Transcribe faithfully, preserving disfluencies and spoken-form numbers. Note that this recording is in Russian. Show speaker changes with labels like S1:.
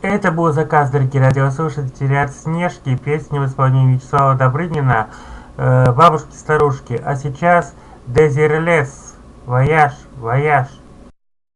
S1: Это был заказ, дорогие радиослушатели, от Снежки, песня в исполнении Вячеслава Добрынина, э, бабушки-старушки. А сейчас Дезирлес, вояж, вояж.